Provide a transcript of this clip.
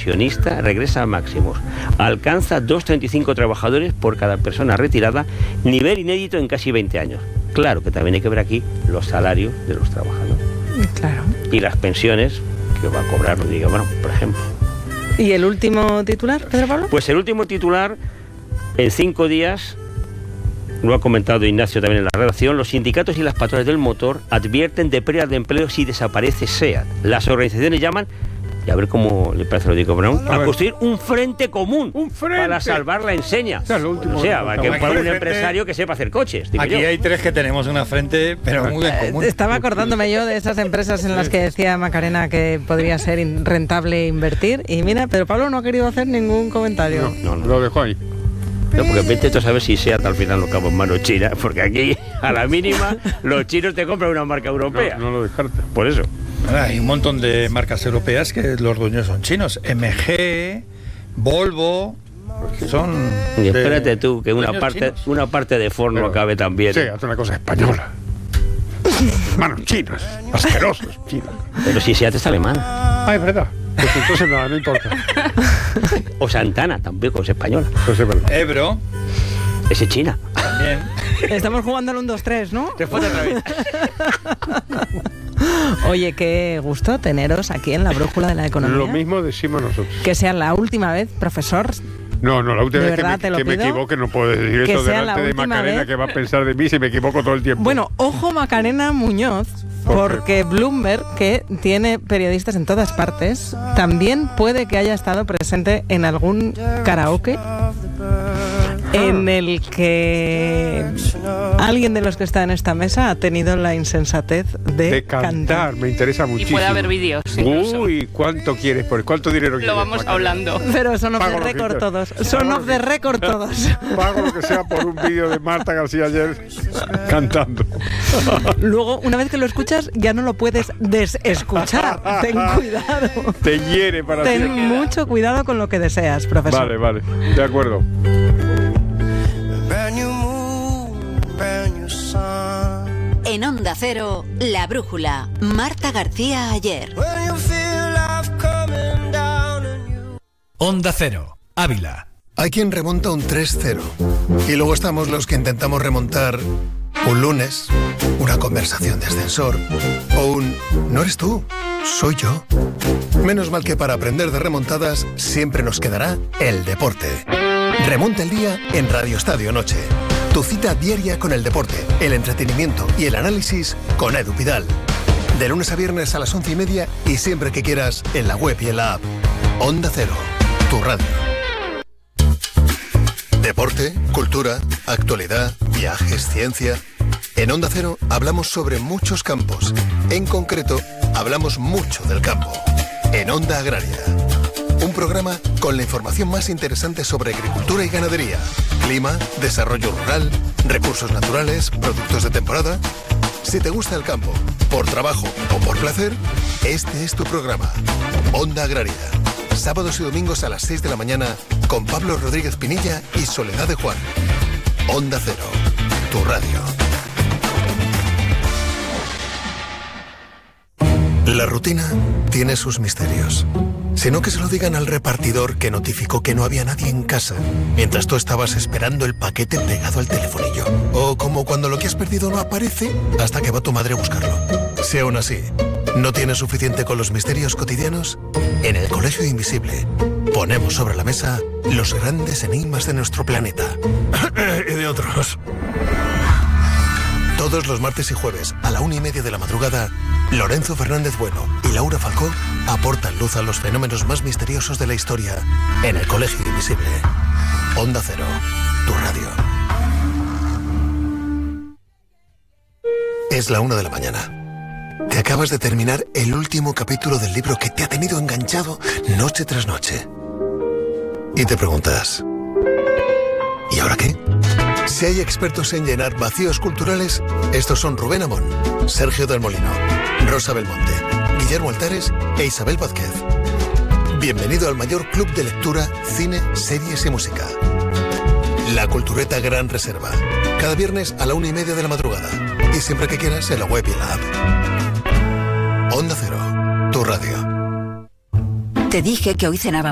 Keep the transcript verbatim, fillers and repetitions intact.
pensionista regresa a máximos. Alcanza dos coma treinta y cinco trabajadores por cada persona retirada, nivel inédito en casi veinte años. Claro que también hay que ver aquí los salarios de los trabajadores. Claro. Y las pensiones que va a cobrar Rodríguez Brown, por ejemplo. ¿Y el último titular, Pedro Pablo? Pues el último titular, en cinco días, lo ha comentado Ignacio también en la redacción, los sindicatos y las patronas del motor advierten de pérdida de empleo si desaparece SEAT. Las organizaciones llaman, y a ver cómo le parece a Rodríguez Brown, a, a construir un frente común un frente. para salvar la enseña. O sea, lo último, o sea, para, que, para un frente. empresario que sepa hacer coches. Aquí yo. hay tres que tenemos una frente, pero muy en común. Estaba acordándome yo de esas empresas en las que decía Macarena que podría ser rentable invertir, y mira, Pedro Pablo no ha querido hacer ningún comentario. No, no, no. Lo dejó ahí. No, porque vete tú a saber si SEAT al final lo acaba en manos chinas, porque aquí, a la mínima, los chinos te compran una marca europea. No, no lo descartes. Por eso. Ahora, hay un montón de marcas europeas que los dueños son chinos. M G, Volvo, son... Y espérate tú, que una parte, chinos. una parte de Ford no acabe también. Sí, hace una cosa española. Manos chinas, asquerosos chinos. Pero si SEAT es alemán. Ah, es verdad. Pues entonces nada, no importa. O Santana, tampoco es española. Pues es verdad. Ebro. Ese es China. También. Estamos jugando al uno, dos, tres, ¿no? Te fue otra vez. Oye, qué gusto teneros aquí en la Brújula de la Economía. Lo mismo decimos nosotros. Que sea la última vez, profesor. No, no, la última vez que, me, que me pido? equivoque no puedo decir que eso delante de Macarena, vez. que va a pensar de mí si me equivoco todo el tiempo. Bueno, ojo Macarena Muñoz, porque Bloomberg, que tiene periodistas en todas partes, también puede que haya estado presente en algún karaoke en el que alguien de los que está en esta mesa ha tenido la insensatez de, de cantar. cantar. Me interesa muchísimo. Y puede haber vídeos. Uy, ¿cuánto quieres? Por ¿Cuánto dinero quieres? Lo vamos Macarena? hablando. Pero son off the record todos. Son off the record todos. Pago lo que sea por un vídeo de Marta García ayer cantando. Luego, una vez que lo escuchas, ya no lo puedes desescuchar. Ten cuidado. Te hiere para Ten siempre. mucho cuidado con lo que deseas, profesor. Vale, vale. De acuerdo. En Onda Cero, La Brújula, Marta García Ayer. Onda Cero, Ávila. Hay quien remonta un tres cero. Y luego estamos los que intentamos remontar un lunes, una conversación de ascensor o un «no eres tú, soy yo». Menos mal que para aprender de remontadas siempre nos quedará el deporte. Remonta el día en Radio Estadio Noche. Tu cita diaria con el deporte, el entretenimiento y el análisis con Edu Pidal. De lunes a viernes a las once y media y siempre que quieras en la web y en la app. Onda Cero, tu radio. Deporte, cultura, actualidad, viajes, ciencia. En Onda Cero hablamos sobre muchos campos. En concreto, hablamos mucho del campo. En Onda Agraria. Un programa con la información más interesante sobre agricultura y ganadería, clima, desarrollo rural, recursos naturales, productos de temporada. Si te gusta el campo, por trabajo o por placer, este es tu programa. Onda Agraria. Sábados y domingos a las seis de la mañana con Pablo Rodríguez Pinilla y Soledad de Juan. Onda Cero, tu radio. La rutina tiene sus misterios. Sino que se lo digan al repartidor que notificó que no había nadie en casa mientras tú estabas esperando el paquete pegado al telefonillo. O como cuando lo que has perdido no aparece hasta que va tu madre a buscarlo. Si aún así no tienes suficiente con los misterios cotidianos, en el Colegio Invisible ponemos sobre la mesa los grandes enigmas de nuestro planeta. Y de otros. Todos los martes y jueves a la una y media de la madrugada, Lorenzo Fernández Bueno y Laura Falcó aportan luz a los fenómenos más misteriosos de la historia en el Colegio Invisible. Onda Cero, tu radio. Es la una de la mañana. Te acabas de terminar el último capítulo del libro que te ha tenido enganchado noche tras noche. Y te preguntas, ¿y ahora qué? Si hay expertos en llenar vacíos culturales, estos son Rubén Amón, Sergio del Molino, Rosa Belmonte, Guillermo Altares e Isabel Vázquez. Bienvenido al mayor club de lectura, cine, series y música. La Cultureta Gran Reserva. Cada viernes a la una y media de la madrugada. Y siempre que quieras en la web y en la app. Onda Cero, tu radio. Te dije que hoy cenaba